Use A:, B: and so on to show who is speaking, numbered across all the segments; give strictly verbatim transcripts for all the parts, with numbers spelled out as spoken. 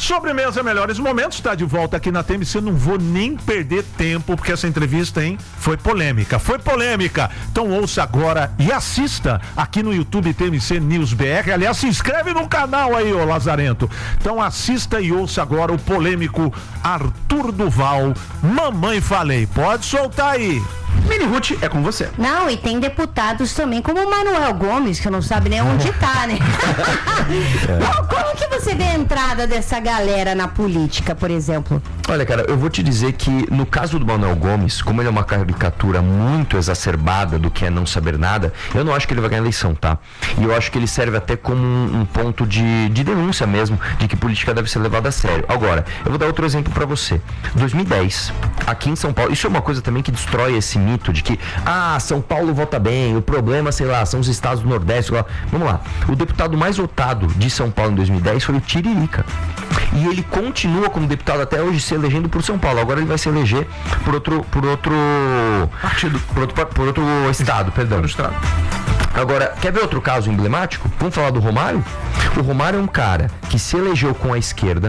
A: Sobremesa Melhores Momentos está de volta aqui na T M C. Não vou nem perder tempo, porque essa entrevista, hein, foi polêmica. Foi polêmica. Então ouça agora e assista aqui no YouTube T M C News B R. Aliás, se inscreve no canal aí, ô Lazarento. Então assista e ouça agora o polêmico Arthur Duval. Mamãe falei. Pode soltar aí.
B: Mini Ruth, é com você.
C: Não, e tem deputados também, como o Manuel Gomes, que não sabe nem onde tá, né? Como, como que você vê a entrada dessa galera na política, por exemplo?
D: Olha, cara, eu vou te dizer que no caso do Manuel Gomes, como ele é uma caricatura muito exacerbada do que é não saber nada, eu não acho que ele vai ganhar a eleição, tá? E eu acho que ele serve até como um, um ponto de, de denúncia mesmo, de que política deve ser levada a sério. Agora, eu vou dar outro exemplo pra você. dois mil e dez, aqui em São Paulo, isso é uma coisa também que destrói esse mito de que, ah, São Paulo vota bem, o problema, sei lá, são os estados do Nordeste, sei lá. Vamos lá, o deputado mais votado de São Paulo em dois mil e dez foi o Tiririca. E ele continua como deputado até hoje se elegendo por São Paulo. Agora ele vai se eleger por outro, por outro partido, por outro, por outro estado, perdão. Por estado. Agora, quer ver outro caso emblemático? Vamos falar do Romário? O Romário é um cara que se elegeu com a esquerda.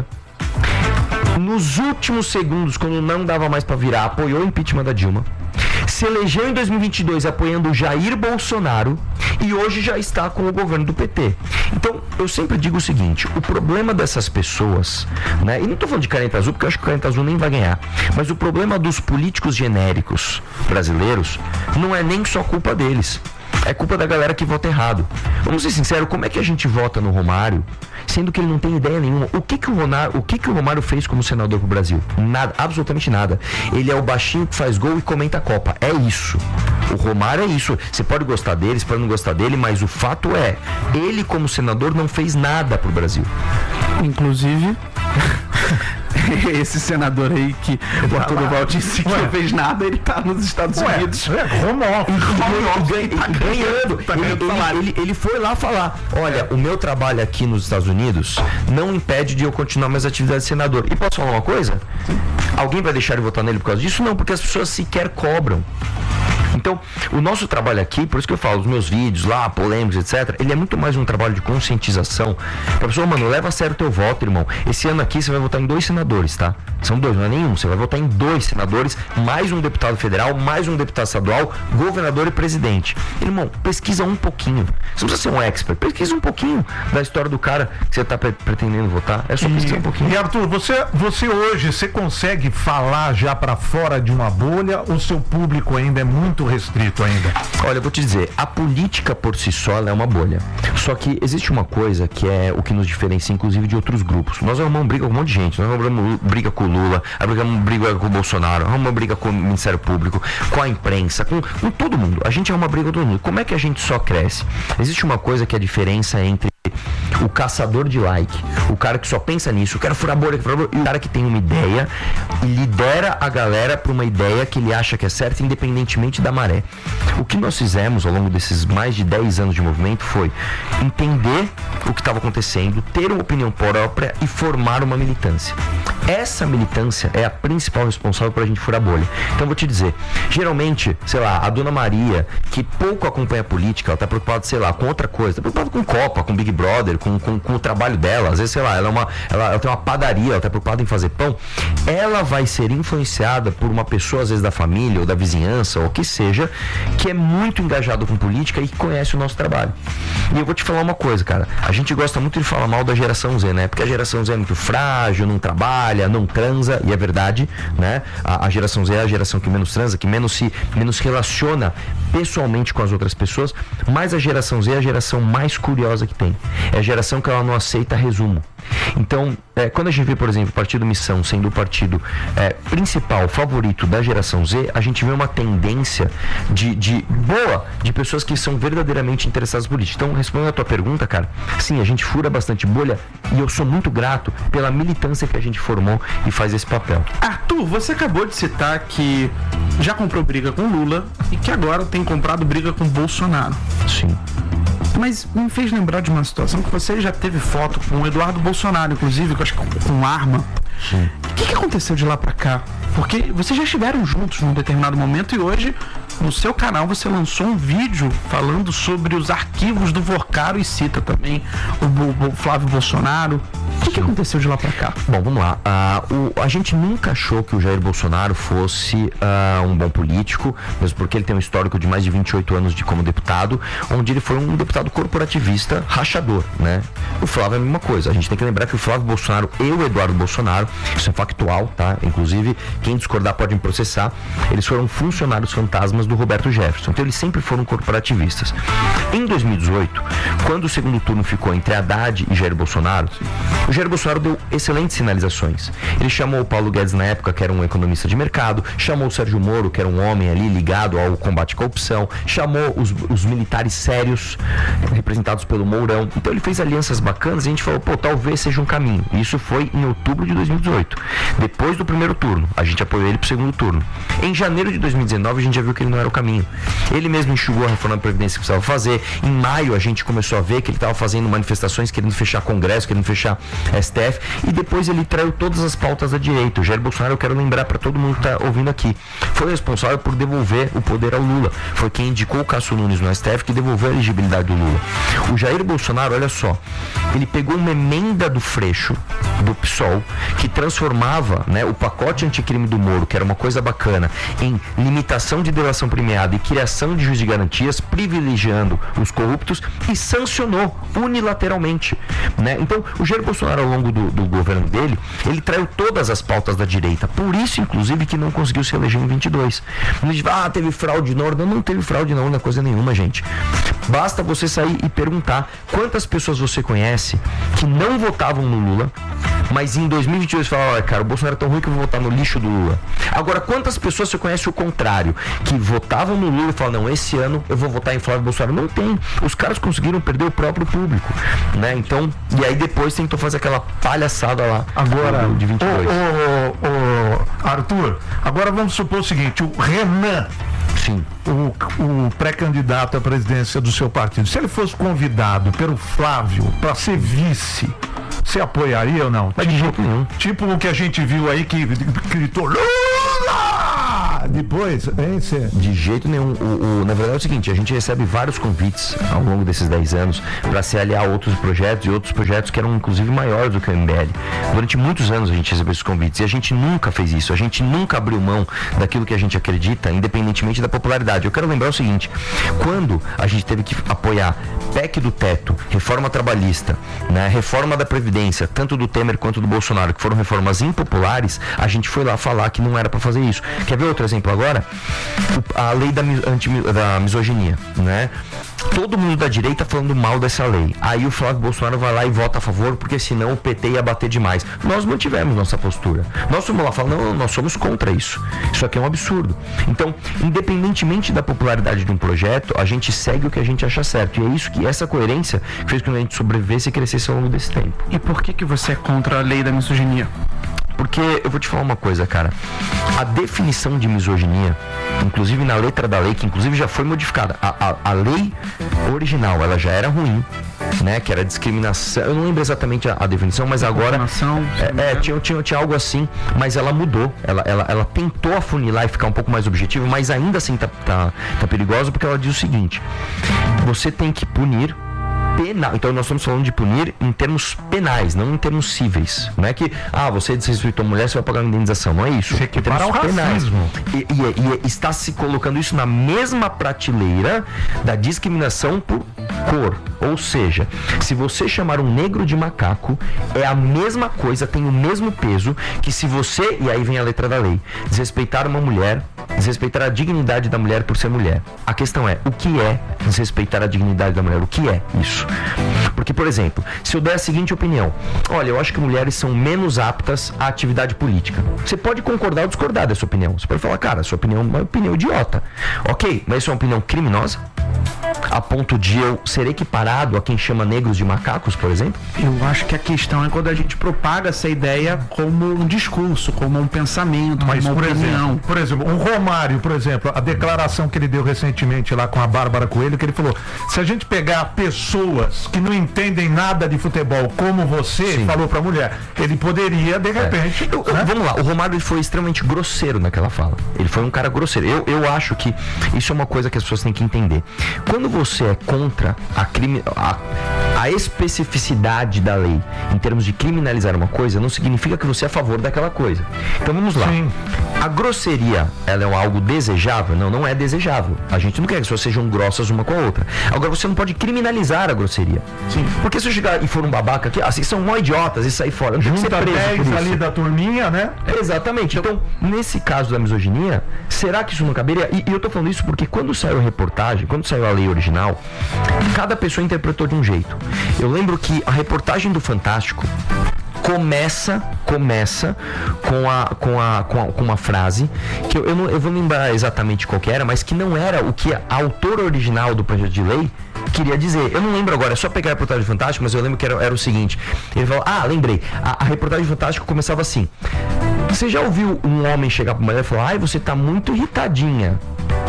D: Nos últimos segundos, quando não dava mais para virar, apoiou o impeachment da Dilma. Se elegeu em dois mil e vinte e dois apoiando o Jair Bolsonaro e hoje já está com o governo do P T. Então, eu sempre digo o seguinte, o problema dessas pessoas, né, e não estou falando de caneta azul, porque eu acho que o caneta azul nem vai ganhar, mas o problema dos políticos genéricos brasileiros não é nem só culpa deles. É culpa da galera que vota errado. Vamos ser sinceros, como é que a gente vota no Romário, sendo que ele não tem ideia nenhuma? O que que o Romário, o que que o Romário fez como senador pro Brasil? Nada, absolutamente nada. Ele é o baixinho que faz gol e comenta a Copa. É isso. O Romário é isso. Você pode gostar dele, você pode não gostar dele, mas o fato é, ele como senador não fez nada pro Brasil.
B: Inclusive... esse senador aí que o Arthur Duval disse que não fez nada, ele tá nos Estados
A: Ué,
B: Unidos.
A: É, home office.
D: Ganhando.
B: Tá ganhando
D: ele,
B: salário.
D: ele, ele foi lá falar, olha, o meu trabalho aqui nos Estados Unidos não impede de eu continuar minhas atividades de senador. E posso falar uma coisa? Alguém vai deixar de votar nele por causa disso? Não, porque as pessoas sequer cobram. Então, o nosso trabalho aqui, por isso que eu falo, os meus vídeos lá, polêmicos, etcétera, ele é muito mais um trabalho de conscientização. A pessoa, mano, leva a sério o teu voto, irmão. Esse ano aqui você vai votar em dois senadores, tá? São dois, não é nenhum. Você vai votar em dois senadores, mais um deputado federal, mais um deputado estadual, governador e presidente. Irmão, pesquisa um pouquinho. Você não precisa ser um expert, pesquisa um pouquinho da história do cara que você tá pre- pretendendo votar. É só pesquisar um pouquinho.
A: E Arthur, você, você hoje, você consegue falar já pra fora de uma bolha ou seu público ainda é muito restrito ainda?
D: Olha, eu vou te dizer, a política por si só ela é uma bolha. Só que existe uma coisa que é o que nos diferencia, inclusive, de outros grupos. Nós arrumamos briga com um monte de gente. Nós arrumamos briga com o Lula, arrumamos briga com o Bolsonaro, arrumamos briga com o Ministério Público, com a imprensa, com, com todo mundo. A gente arruma briga com todo mundo. Como é que a gente só cresce? Existe uma coisa que é a diferença entre o caçador de like, o cara que só pensa nisso, o cara furar bolha, furar bolha, e o cara que tem uma ideia e lidera a galera para uma ideia que ele acha que é certa, independentemente da maré. O que nós fizemos ao longo desses mais de dez anos de movimento foi entender o que estava acontecendo, ter uma opinião própria e formar uma militância. Essa militância é a principal responsável para a gente furar bolha. Então eu vou te dizer, geralmente, sei lá, a Dona Maria, que pouco acompanha a política, ela tá preocupada, sei lá, com outra coisa, tá preocupada com Copa, com Big Brother, com, com, com o trabalho dela, às vezes, sei lá, ela, é uma, ela, ela tem uma padaria, ela tá preocupada em fazer pão, ela vai ser influenciada por uma pessoa, às vezes da família ou da vizinhança, ou o que seja, que é muito engajado com política e que conhece o nosso trabalho. E eu vou te falar uma coisa, cara, a gente gosta muito de falar mal da geração Z, né? Porque a geração Z é muito frágil, não trabalha, não transa, e é verdade, né? A, a geração Z é a geração que menos transa, que menos se menos relaciona pessoalmente com as outras pessoas, mas a geração Z é a geração mais curiosa que tem. É a geração que ela não aceita resumo. Então, é, quando a gente vê, por exemplo, o Partido Missão sendo o partido é, principal, favorito da geração Z, a gente vê uma tendência de, de boa, de pessoas que são verdadeiramente interessadas por política. Então, respondendo a tua pergunta, cara, sim, a gente fura bastante bolha e eu sou muito grato pela militância que a gente formou e faz esse papel.
B: Arthur, você acabou de citar que já comprou briga com Lula e que agora tem comprado briga com Bolsonaro.
D: Sim.
B: Mas me fez lembrar de uma situação que você já teve foto com o Eduardo Bolsonaro, inclusive, que eu acho que com arma.
D: Sim.
B: O que, que aconteceu de lá pra cá? Porque vocês já estiveram juntos num determinado momento e hoje, no seu canal, você lançou um vídeo falando sobre os arquivos do Vorcaro e cita também o, o, o Flávio Bolsonaro. O que, que aconteceu de lá pra cá?
D: Bom, vamos lá. Uh, o, a gente nunca achou que o Jair Bolsonaro fosse uh, um bom político, mesmo porque ele tem um histórico de mais de vinte e oito anos de como deputado, onde ele foi um deputado corporativista rachador, né? O Flávio é a mesma coisa. A gente tem que lembrar que o Flávio Bolsonaro e o Eduardo Bolsonaro, isso é factual, tá? Inclusive, quem discordar pode me processar. Eles foram funcionários fantasmas do Roberto Jefferson. Então, eles sempre foram corporativistas. Em dois mil e dezoito, quando o segundo turno ficou entre Haddad e Jair Bolsonaro, o Jair Bolsonaro deu excelentes sinalizações. Ele chamou o Paulo Guedes na época, que era um economista de mercado, chamou o Sérgio Moro, que era um homem ali ligado ao combate à corrupção, chamou os, os militares sérios, representados pelo Mourão. Então ele fez alianças bacanas e a gente falou, pô, talvez seja um caminho. Isso foi em outubro de dois mil e dezoito. Depois do primeiro turno, a gente apoiou ele pro segundo turno. Em janeiro de dois mil e dezenove, a gente já viu que ele não era o caminho. Ele mesmo enxugou a reforma da Previdência que precisava fazer. Em maio, a gente começou a ver que ele estava fazendo manifestações, querendo fechar Congresso, querendo fechar S T F, e depois ele traiu todas as pautas da direita. O Jair Bolsonaro, eu quero lembrar para todo mundo que está ouvindo aqui, foi responsável por devolver o poder ao Lula. Foi quem indicou o Cássio Nunes no S T F, que devolveu a elegibilidade do Lula. O Jair Bolsonaro, olha só, ele pegou uma emenda do Freixo, do P SOL, que transformava, né, o pacote anticrime do Moro, que era uma coisa bacana, em limitação de delação premiada e criação de juiz de garantias, privilegiando os corruptos, e sancionou unilateralmente, né? Então, o Jair Bolsonaro, ao longo do, do governo dele, ele traiu todas as pautas da direita, por isso, inclusive, que não conseguiu se eleger em vinte e dois. A gente fala, ah, teve fraude na urna. Não, não teve fraude na urna, coisa nenhuma, gente. Basta você sair e perguntar quantas pessoas você conhece que não votavam no Lula, mas em dois mil e vinte e dois falaram, olha, cara, o Bolsonaro é tão ruim que eu vou votar no lixo do Lula. Agora, quantas pessoas você conhece o contrário, que votavam no Lula e falaram, não, esse ano eu vou votar em Flávio Bolsonaro? Não tem. Os caras conseguiram perder o próprio público, né? Então, e aí depois tentou fazer aquela palhaçada lá
A: agora,
D: de vinte e dois.
A: Ô, ô, ô, Arthur, agora vamos supor o seguinte, o Renan,
D: sim,
A: o, o pré-candidato à presidência do seu partido, se ele fosse convidado pelo Flávio para ser vice, você apoiaria ou não?
D: Mas de jeito nenhum.
A: Tipo o que a gente viu aí que gritou Lula! Depois, hein, cê...
D: De jeito nenhum. O, o, na verdade é o seguinte, a gente recebe vários convites ao longo desses dez anos para se aliar a outros projetos e outros projetos que eram inclusive maiores do que o M B L. Durante muitos anos a gente recebeu esses convites e a gente nunca fez isso. A gente nunca abriu mão daquilo que a gente acredita, independentemente da popularidade. Eu quero lembrar o seguinte, quando a gente teve que apoiar P E C do teto, reforma trabalhista, né, reforma da Previdência, tanto do Temer quanto do Bolsonaro, que foram reformas impopulares, a gente foi lá falar que não era para fazer isso. Quer ver outro exemplo agora? A lei da, anti, da misoginia, né? Todo mundo da direita falando mal dessa lei. Aí o Flávio Bolsonaro vai lá e vota a favor, porque senão o P T ia bater demais. Nós mantivemos nossa postura. Nós fomos lá falando, não, nós somos contra isso. Isso aqui é um absurdo. Então, independentemente da popularidade de um projeto, a gente segue o que a gente acha certo. E é isso que, essa coerência fez com que a gente sobrevivesse e crescesse ao longo desse tempo.
B: E por que que você é contra a lei da misoginia?
D: Porque eu vou te falar uma coisa, cara. A definição de misoginia, inclusive na letra da lei, que inclusive já foi modificada, a, a, a lei original, ela já era ruim, né? Que era discriminação. Eu não lembro exatamente a, a definição, mas agora. É, é tinha, tinha, tinha algo assim, mas ela mudou. Ela, ela, ela tentou afunilar e ficar um pouco mais objetivo, mas ainda assim tá, tá, tá perigosa, porque ela diz o seguinte: você tem que punir. Penal. Então nós estamos falando de punir em termos penais, não em termos cíveis. Não é que, ah, você desrespeitou a mulher, você vai pagar uma indenização. Não é isso.
A: Você equipara ao racismo.
D: E, e, e está se colocando isso na mesma prateleira da discriminação por cor. Ou seja, se você chamar um negro de macaco, é a mesma coisa, tem o mesmo peso que se você, e aí vem a letra da lei, desrespeitar uma mulher, desrespeitar a dignidade da mulher por ser mulher. A questão é, o que é desrespeitar a dignidade da mulher? O que é isso? Porque, por exemplo, se eu der a seguinte opinião, olha, eu acho que mulheres são menos aptas à atividade política. Você pode concordar ou discordar dessa opinião. Você pode falar, cara, sua opinião é uma opinião idiota. Ok, mas isso é uma opinião criminosa? A ponto de eu ser equiparado a quem chama negros de macacos, por exemplo?
B: Eu acho que a questão é quando a gente propaga essa ideia como um discurso, como um pensamento,
A: mas,
B: como uma
A: por
B: opinião.
A: Exemplo, por exemplo, o Romário, por exemplo, a declaração que ele deu recentemente lá com a Bárbara Coelho, que ele falou, se a gente pegar pessoas que não entendem nada de futebol como você, sim, falou pra mulher, ele poderia, de repente...
D: É. Eu, eu,
A: né?
D: Vamos lá, o Romário ele foi extremamente grosseiro naquela fala. Ele foi um cara grosseiro. Eu, eu acho que isso é uma coisa que as pessoas têm que entender. Quando você você é contra a, crime, a, a especificidade da lei em termos de criminalizar uma coisa, não significa que você é a favor daquela coisa. Então vamos lá. Sim. A grosseria, ela é algo desejável? Não, não é desejável. A gente não quer que as pessoas sejam grossas uma com a outra. Agora, você não pode criminalizar a grosseria. Sim. Porque se eu chegar e for um babaca aqui, assim, são mó idiotas e sair fora. Não tem que ser preso
A: ali da turminha, né?
D: Exatamente. Então, nesse caso da misoginia, será que isso não caberia? E, e eu tô falando isso porque quando saiu a reportagem, quando saiu a lei original, cada pessoa interpretou de um jeito. Eu lembro que a reportagem do Fantástico começa começa com a com a com, a, com uma frase que eu, eu, não, eu vou lembrar exatamente qual que era, mas que não era o que a autora original do projeto de lei queria dizer. Eu não lembro agora, é só pegar a reportagem do Fantástico, mas eu lembro que era, era o seguinte. Ele falou, ah, lembrei, a, a reportagem do Fantástico começava assim: você já ouviu um homem chegar pra mulher e falar, ai, você tá muito irritadinha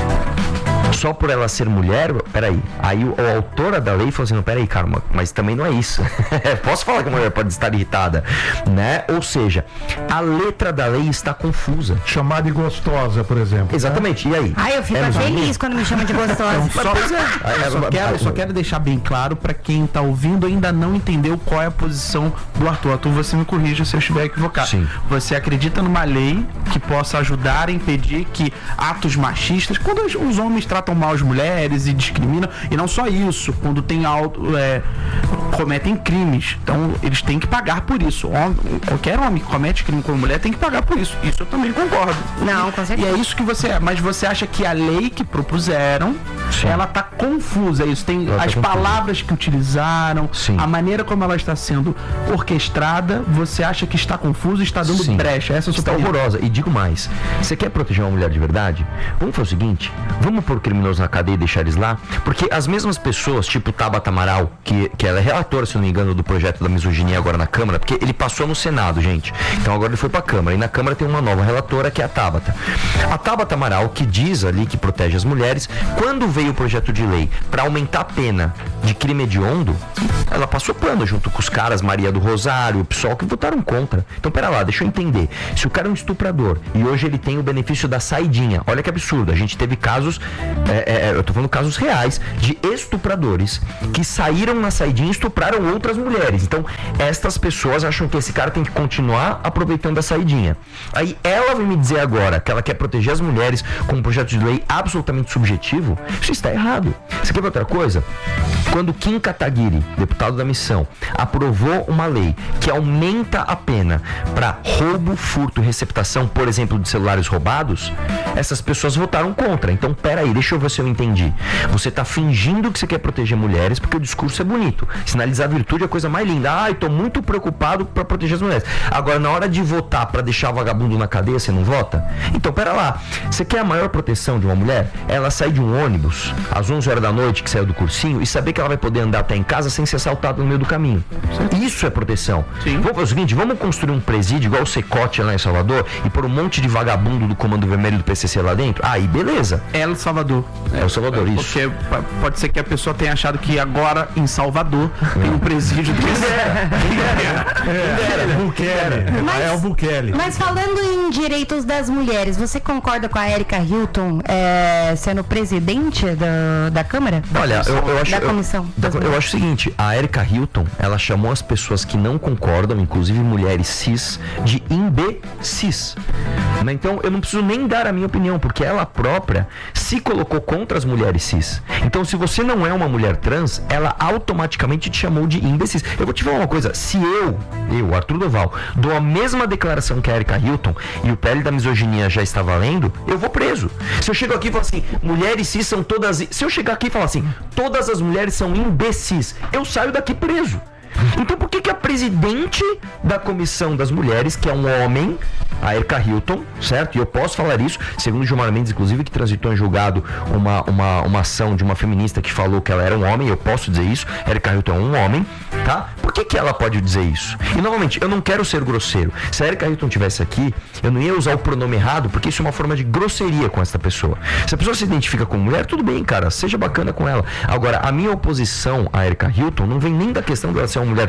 D: só por ela ser mulher? Peraí. Aí o, a autora da lei falou assim, não, peraí, cara, mas também não é isso. Posso falar que a mulher pode estar irritada, né? Ou seja, a letra da lei está confusa.
A: Chamar de gostosa, por exemplo.
D: Exatamente, né? E aí?
C: Ai, eu fico é feliz quando me chamam de gostosa.
B: Então, só, eu só, quero, eu só quero deixar bem claro para quem tá ouvindo e ainda não entendeu qual é a posição do Arthur. Arthur, você me corrija se eu estiver equivocado. Sim. Você acredita numa lei que possa ajudar a impedir que atos machistas, quando os homens tratam mal as mulheres e discriminam, e não só isso, quando tem auto, é, cometem crimes, então eles têm que pagar por isso. Homem, qualquer homem que comete crime com mulher tem que pagar por isso. Isso eu também concordo.
C: Não, com certeza.
B: E é isso que você é. Mas você acha que a lei que propuseram, sim, ela tá confusa, é isso? Tem ela as tá palavras que utilizaram, sim, a maneira como ela está sendo orquestrada, você acha que está confusa, está dando, sim, brecha? Essa é a sua
D: está opinião. Horrorosa. E digo mais, você quer proteger uma mulher de verdade? Vamos fazer o seguinte, vamos pôr criminosos na cadeia e deixar eles lá, porque as mesmas pessoas, tipo Tabata Amaral, que, que ela é relatora, se não me engano, do projeto da misoginia agora na Câmara, porque ele passou no Senado, gente, então agora ele foi pra Câmara, e na Câmara tem uma nova relatora, que é a Tabata. A Tabata Amaral, que diz ali que protege as mulheres, quando veio o projeto de lei para aumentar a pena de crime hediondo, ela passou pano junto com os caras, Maria do Rosário, o pessoal que votaram contra. Então, pera lá, deixa eu entender, se o cara é um estuprador e hoje ele tem o benefício da saidinha, olha que absurdo, a gente teve casos, é, é, eu tô falando casos reais, de estupradores que saíram na saidinha e estupraram outras mulheres. Então, estas pessoas acham que esse cara tem que continuar aproveitando a saidinha. Aí ela vem me dizer agora que ela quer proteger as mulheres com um projeto de lei absolutamente subjetivo. Isso está errado. Você quer ver outra coisa? Quando Kim Kataguiri, deputado da missão, aprovou uma lei que aumenta a pena para roubo, furto e receptação, por exemplo, de celulares roubados, essas pessoas votaram contra. Então, peraí, deixa eu ver se eu entendi. Você está fingindo que você quer proteger mulheres porque o discurso é bonito. Sinalizar virtude é a coisa mais linda. Ah, eu tô muito preocupado para proteger as mulheres. Agora, na hora de votar para deixar o vagabundo na cadeia, você não vota? Então, pera lá. Você quer a maior proteção de uma mulher? Ela sai de um ônibus às onze horas da noite, que saiu do cursinho, e saber que ela vai poder andar até em casa sem ser assaltada no meio do caminho. Sim. Isso é proteção. Sim. Vamos fazer o seguinte, vamos construir um presídio igual o Secote lá em Salvador e pôr um monte de vagabundo do Comando Vermelho do P C C lá dentro? Aí, beleza.
B: É El Salvador.
D: É El Salvador, isso.
B: Porque pode ser que a pessoa tenha achado que agora em Salvador é. tem um presídio do P C C.
A: É o Bukele.
C: Mas,
A: é o Bukele.
C: Mas falando em direitos das mulheres, você concorda com a Erika Hilton é, sendo presidente da, da Câmara?
D: Olha, eu, eu acho...
C: Da comissão.
D: Eu, eu, eu acho o seguinte, a Erika Hilton, ela chamou as pessoas que não concordam, inclusive mulheres cis, de imbecis. Então, eu não preciso nem dar a minha opinião, porque ela própria se colocou contra as mulheres cis. Então, se você não é uma mulher trans, ela automaticamente te chamou de imbecis. Eu vou te falar uma coisa, se eu, eu, Arthur Duval, dou a mesma declaração que a Erika Hilton e o P L da misoginia já está valendo, eu vou preso. Se eu chego aqui e falo assim, mulheres cis são todas... Se eu chegar aqui e falar assim, todas as mulheres são imbecis, eu saio daqui preso. Então por que que a presidente da Comissão das Mulheres, que é um homem, a Erika Hilton, certo? E eu posso falar isso, segundo o Gilmar Mendes, inclusive, que transitou em julgado uma, uma, uma ação de uma feminista que falou que ela era um homem, eu posso dizer isso, a Erika Hilton é um homem, tá? Por que que ela pode dizer isso? E novamente, eu não quero ser grosseiro. Se a Erika Hilton estivesse aqui, eu não ia usar o pronome errado, porque isso é uma forma de grosseria com essa pessoa. Se a pessoa se identifica como mulher, tudo bem, cara, seja bacana com ela. Agora, a minha oposição à Erika Hilton não vem nem da questão de ela ser uma mulher cis ou trans.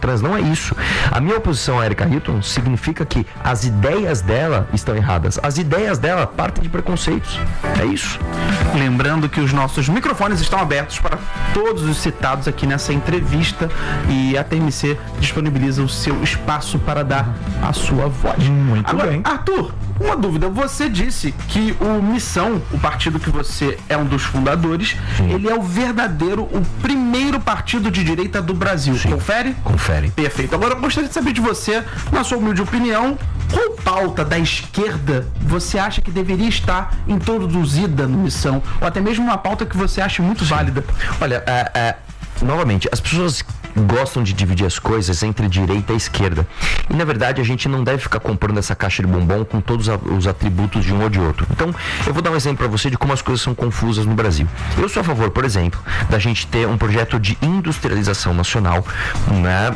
D: trans. Não é isso. A minha oposição à Erika Hilton significa que as ideias dela estão erradas. As ideias dela partem de preconceitos. É isso.
B: Lembrando que os nossos microfones estão abertos para todos os citados aqui nessa entrevista e a T M C disponibiliza o seu espaço para dar a sua voz.
A: Muito
B: Agora,
A: bem.
B: Arthur, uma dúvida. Você disse que o Missão, o partido que você é um dos fundadores, Sim. ele é o verdadeiro, o primeiro partido de direita do Brasil. Sim. Confere?
D: Confere.
B: Perfeito. Agora eu gostaria de saber de você, na sua humilde opinião, qual pauta da esquerda você acha que deveria estar introduzida no Missão? Ou até mesmo uma pauta que você acha muito Sim. válida?
D: Olha, é, é, novamente, as pessoas gostam de dividir as coisas entre direita e esquerda. E na verdade a gente não deve ficar comprando essa caixa de bombom com todos os atributos de um ou de outro. Então, eu vou dar um exemplo para você de como as coisas são confusas no Brasil. Eu sou a favor, por exemplo, da gente ter um projeto de industrialização nacional, né, uh,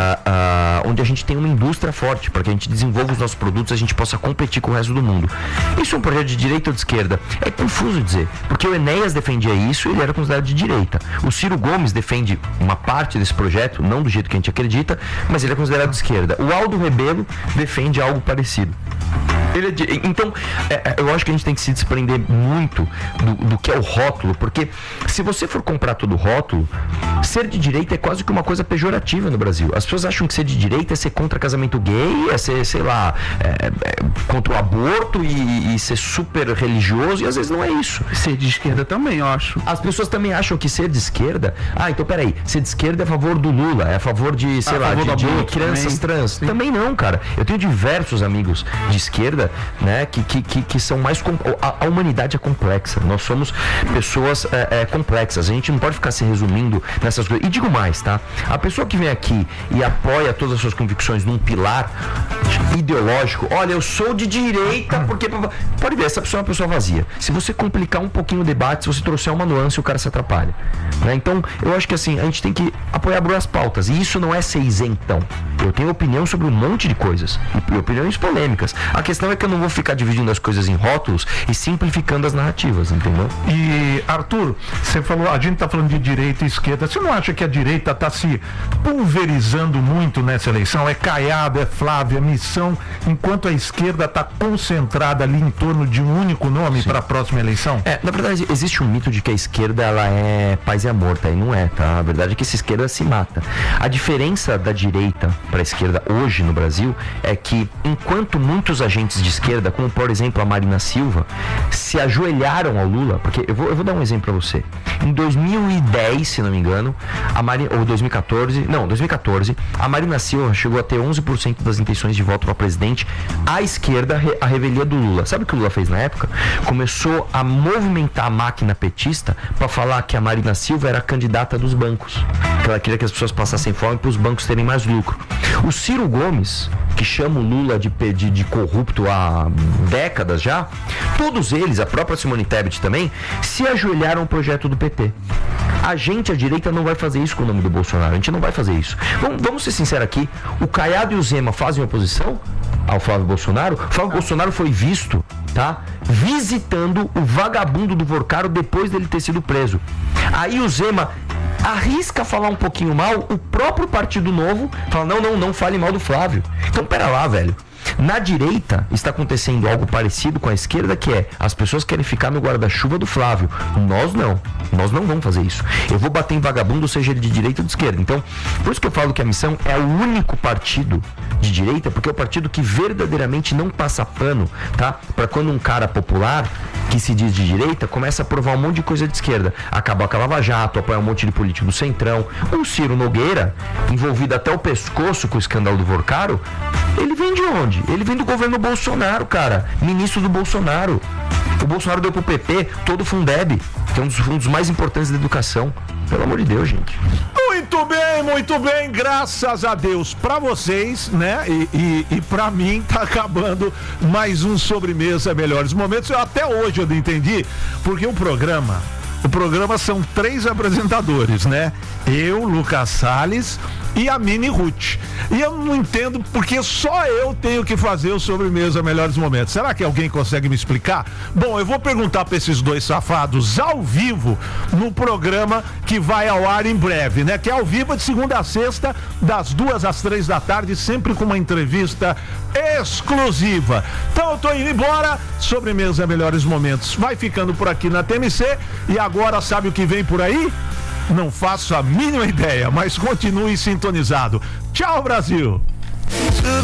D: uh, onde a gente tem uma indústria forte, para que a gente desenvolva os nossos produtos e a gente possa competir com o resto do mundo. Isso é um projeto de direita ou de esquerda? É confuso dizer, porque o Enéas defendia isso e ele era considerado de direita. O Ciro Gomes defende uma parte desse projeto projeto, não do jeito que a gente acredita, mas ele é considerado de esquerda. O Aldo Rebelo defende algo parecido. Ele é de, então, é, eu acho que a gente tem que se desprender muito do, do que é o rótulo, porque se você for comprar todo o rótulo, ser de direita é quase que uma coisa pejorativa no Brasil. As pessoas acham que ser de direita é ser contra casamento gay, é ser, sei lá, é, é, contra o aborto e, e ser super religioso, e às vezes não é isso.
B: Ser de esquerda também, eu acho.
D: As pessoas também acham que ser de esquerda, ah, então peraí, ser de esquerda é a favor do Lula, é a favor de, sei a lá, de, de crianças também. Trans. Sim. Também não, cara. Eu tenho diversos amigos de esquerda, né, que, que, que, que são mais... Com... A, a humanidade é complexa. Nós somos pessoas é, é, complexas. A gente não pode ficar se resumindo nessas coisas. E digo mais, tá? A pessoa que vem aqui e apoia todas as suas convicções num pilar ideológico, olha, eu sou de direita porque... Pode ver, essa pessoa é uma pessoa vazia. Se você complicar um pouquinho o debate, se você trouxer uma nuance, o cara se atrapalha. Né? Então, eu acho que assim, a gente tem que apoiar as pautas. E isso não é ser isentão. Eu tenho opinião sobre um monte de coisas. E opiniões polêmicas. A questão é que eu não vou ficar dividindo as coisas em rótulos e simplificando as narrativas, entendeu?
A: E, Arthur, você falou, a gente tá falando de direita e esquerda. Você não acha que a direita tá se pulverizando muito nessa eleição? É Caiado, é Flávio, é Missão, enquanto a esquerda tá concentrada ali em torno de um único nome para a próxima eleição?
D: É, na verdade, existe um mito de que a esquerda, ela é paz e amor, tá? E não é, tá? A verdade é que essa esquerda se mata. A diferença da direita para a esquerda hoje no Brasil é que, enquanto muitos agentes de esquerda, como por exemplo a Marina Silva, se ajoelharam ao Lula, porque eu vou, eu vou dar um exemplo para você. Em dois mil e dez, se não me engano, a Marina, ou dois mil e quatorze, não, dois mil e quatorze, a Marina Silva chegou a ter onze por cento das intenções de voto para presidente à esquerda, a revelia do Lula. Sabe o que o Lula fez na época? Começou a movimentar a máquina petista para falar que a Marina Silva era a candidata dos bancos, que ela queria que as pessoas passassem fome para os bancos terem mais lucro. O Ciro Gomes, que chama o Lula de, de, de corrupto há décadas já, todos eles, a própria Simone Tebet também, se ajoelharam ao projeto do P T. A gente, a direita, não vai fazer isso com o nome do Bolsonaro. A gente não vai fazer isso. Vamos, vamos ser sinceros aqui. O Caiado e o Zema fazem oposição ao Flávio Bolsonaro. O Flávio Bolsonaro foi visto, tá, visitando o vagabundo do Vorcaro depois dele ter sido preso. Aí o Zema arrisca falar um pouquinho mal, o próprio Partido Novo fala, não, não, não fale mal do Flávio. Então, pera lá, velho. Na direita está acontecendo algo parecido com a esquerda, que é, as pessoas querem ficar no guarda-chuva do Flávio. Nós não. Nós não vamos fazer isso. Eu vou bater em vagabundo, seja ele de direita ou de esquerda. Então, por isso que eu falo que a Missão é o único partido de direita, porque é o partido que verdadeiramente não passa pano, tá? Para quando um cara popular, que se diz de direita, começa a provar um monte de coisa de esquerda. Acabar com a Lava Jato, apoiar um monte de político do Centrão. O Ciro Nogueira, envolvido até o pescoço com o escândalo do Vorcaro, ele vem de onde? Ele vem do governo Bolsonaro, cara. Ministro do Bolsonaro. O Bolsonaro deu pro P P todo o Fundeb, que é um dos fundos mais importantes da educação. Pelo amor de Deus, gente.
A: Muito bem, muito bem, graças a Deus pra vocês, né? E, e, e pra mim tá acabando mais um Sobremesa Melhores Momentos. Eu, até hoje eu não entendi, porque o programa, o programa são três apresentadores, né? Eu, Lucas Salles, e a Mini Ruth. E eu não entendo porque só eu tenho que fazer o Sobremesa Melhores Momentos. Será que alguém consegue me explicar? Bom, eu vou perguntar para esses dois safados ao vivo no programa que vai ao ar em breve, né? Que é ao vivo de segunda a sexta, das duas às três da tarde, sempre com uma entrevista exclusiva. Então eu tô indo embora. Sobremesa Melhores Momentos vai ficando por aqui na T M C. E agora sabe o que vem por aí? Não faço a mínima ideia, mas continue sintonizado. Tchau, Brasil!